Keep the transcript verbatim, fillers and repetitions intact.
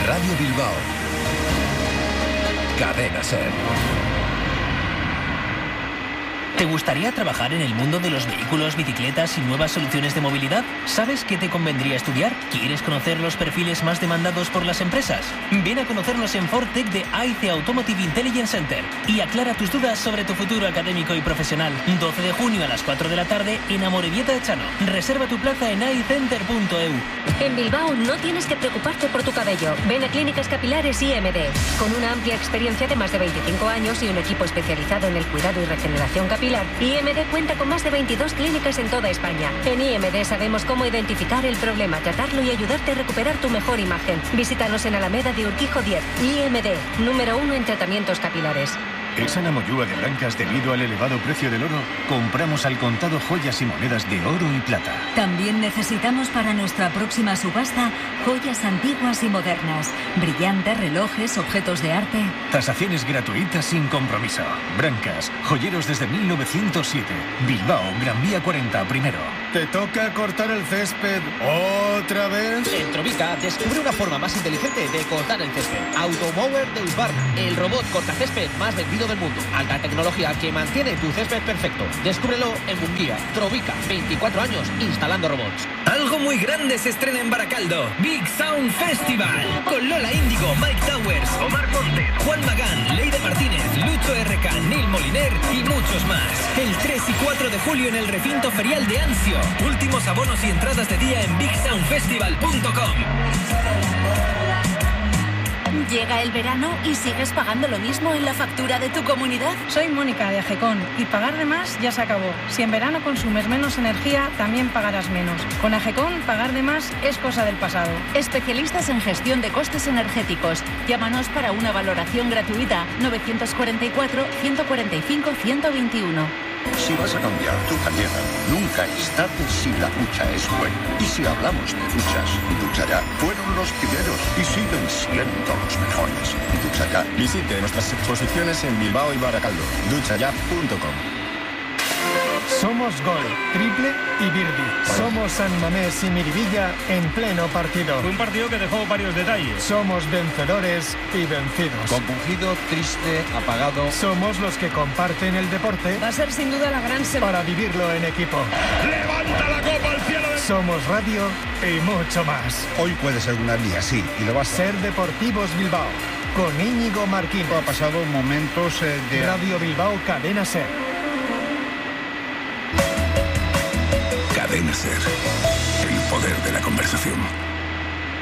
Radio Bilbao. Cadena Ser. ¿Te gustaría trabajar en el mundo de los vehículos, bicicletas y nuevas soluciones de movilidad? ¿Sabes qué te convendría estudiar? ¿Quieres conocer los perfiles más demandados por las empresas? Ven a conocernos en Fortec de A I C Automotive Intelligence Center y aclara tus dudas sobre tu futuro académico y profesional. doce de junio a las cuatro de la tarde en Amorebieta de Chano. Reserva tu plaza en aicenter punto e u. En Bilbao no tienes que preocuparte por tu cabello. Ven a Clínicas Capilares I M D. Con una amplia experiencia de más de veinticinco años y un equipo especializado en el cuidado y regeneración capilar, I M D cuenta con más de veintidós clínicas en toda España. En I M D sabemos cómo identificar el problema, tratarlo y ayudarte a recuperar tu mejor imagen. Visítanos en Alameda de Urquijo diez. I M D, número uno en tratamientos capilares. ¿Es la mollúa de Brancas debido al elevado precio del oro? Compramos al contado joyas y monedas de oro y plata. También necesitamos para nuestra próxima subasta joyas antiguas y modernas, brillantes, relojes, objetos de arte. Tasaciones gratuitas sin compromiso. Brancas, joyeros desde mil novecientos siete. Bilbao, Gran Vía cuarenta, primero. ¿Te toca cortar el césped otra vez? En Trovica, descubre una forma más inteligente de cortar el césped. Automower de Husqvarna, el robot cortacésped más vendido del mundo. Alta tecnología que mantiene tu césped perfecto. Descúbrelo en Munguía. Trovica, veinticuatro años instalando robots. Algo muy grande se estrena en Baracaldo. Big Sound Festival. Con Lola Índigo, Mike Towers, Omar Montes, Juan Magán, Leire Martínez, Lucho R K, Neil Moliner y muchos más. El tres y cuatro de julio en el recinto ferial de Anzio. Últimos abonos y entradas de día en big sound festival punto com. ¿Llega el verano y sigues pagando lo mismo en la factura de tu comunidad? Soy Mónica de Agecon y pagar de más ya se acabó. Si en verano consumes menos energía, también pagarás menos. Con Agecon, pagar de más es cosa del pasado. Especialistas en gestión de costes energéticos. Llámanos para una valoración gratuita. novecientos cuarenta y cuatro, ciento cuarenta y cinco, ciento veintiuno. Si vas a cambiar tu mañana, nunca es tarde si la ducha es buena. Y si hablamos de duchas, Duchaya fueron los primeros y siguen siendo los mejores. Duchaya. Visite nuestras exposiciones en Bilbao y Baracaldo. duchaya punto com. Somos Gol, Triple y Birdi. Somos San Mamés y Miribilla en pleno partido. Un partido que dejó varios detalles. Somos vencedores y vencidos. Compungido, triste, apagado. Somos los que comparten el deporte. Va a ser sin duda la gran semana para vivirlo en equipo. ¡Levanta la copa al cielo! De... Somos radio y mucho más. Hoy puede ser una día, sí, y lo va a ser. Ser Deportivos Bilbao, con Íñigo Marquín. Ha pasado momentos eh, de... Radio Bilbao, Cadena Ser. Cadena Ser, el poder de la conversación.